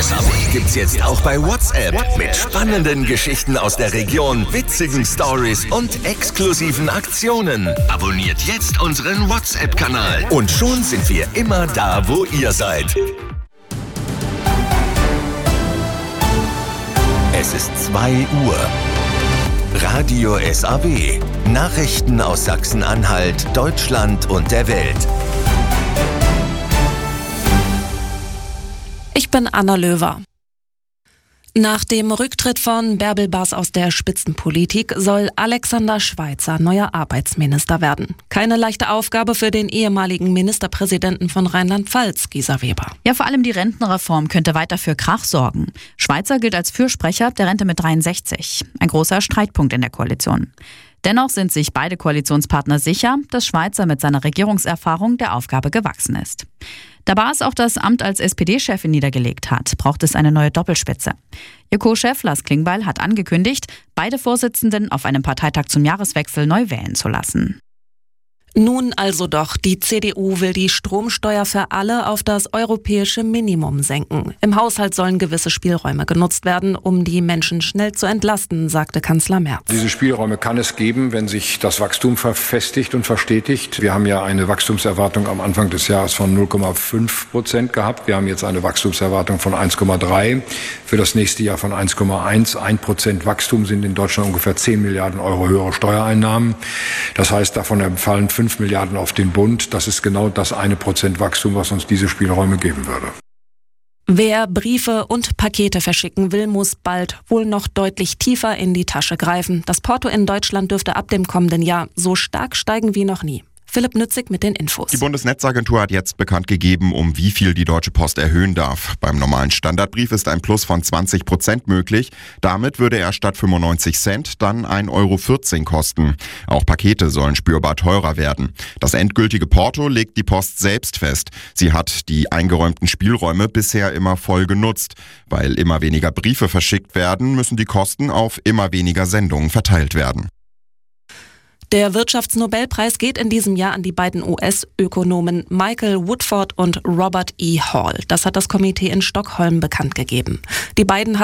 SAW gibt's jetzt auch bei WhatsApp. Mit spannenden Geschichten aus der Region, witzigen Stories und exklusiven Aktionen. Abonniert jetzt unseren WhatsApp-Kanal. Und schon sind wir immer da, wo ihr seid. Es ist 2 Uhr. Radio SAW. Nachrichten aus Sachsen-Anhalt, Deutschland und der Welt. Ich bin Anna Löwer. Nach dem Rücktritt von Bärbel Bas aus der Spitzenpolitik soll Alexander Schweitzer neuer Arbeitsminister werden. Keine leichte Aufgabe für den ehemaligen Ministerpräsidenten von Rheinland-Pfalz, Gisa Weber. Ja, vor allem die Rentenreform könnte weiter für Krach sorgen. Schweitzer gilt als Fürsprecher der Rente mit 63. Ein großer Streitpunkt in der Koalition. Dennoch sind sich beide Koalitionspartner sicher, dass Schweitzer mit seiner Regierungserfahrung der Aufgabe gewachsen ist. Da Bas auch das Amt als SPD-Chefin niedergelegt hat, braucht es eine neue Doppelspitze. Ihr Co-Chef Lars Klingbeil hat angekündigt, beide Vorsitzenden auf einem Parteitag zum Jahreswechsel neu wählen zu lassen. Nun also doch, die CDU will die Stromsteuer für alle auf das europäische Minimum senken. Im Haushalt sollen gewisse Spielräume genutzt werden, um die Menschen schnell zu entlasten, sagte Kanzler Merz. Diese Spielräume kann es geben, wenn sich das Wachstum verfestigt und verstetigt. Wir haben ja eine Wachstumserwartung am Anfang des Jahres von 0,5% gehabt. Wir haben jetzt eine Wachstumserwartung von 1,3%. Für das nächste Jahr von 1,1%. 1% Wachstum sind in Deutschland ungefähr 10 Milliarden Euro höhere Steuereinnahmen. Das heißt, davon fallen 5 Milliarden auf den Bund. Das ist genau das 1% Wachstum, was uns diese Spielräume geben würde. Wer Briefe und Pakete verschicken will, muss bald wohl noch deutlich tiefer in die Tasche greifen. Das Porto in Deutschland dürfte ab dem kommenden Jahr so stark steigen wie noch nie. Philipp Nützig mit den Infos. Die Bundesnetzagentur hat jetzt bekannt gegeben, um wie viel die Deutsche Post erhöhen darf. Beim normalen Standardbrief ist ein Plus von 20% möglich. Damit würde er statt 95 Cent dann 1,14 € kosten. Auch Pakete sollen spürbar teurer werden. Das endgültige Porto legt die Post selbst fest. Sie hat die eingeräumten Spielräume bisher immer voll genutzt. Weil immer weniger Briefe verschickt werden, müssen die Kosten auf immer weniger Sendungen verteilt werden. Der Wirtschaftsnobelpreis geht in diesem Jahr an die beiden US-Ökonomen Michael Woodford und Robert E. Hall. Das hat das Komitee in Stockholm bekannt gegeben. Die beiden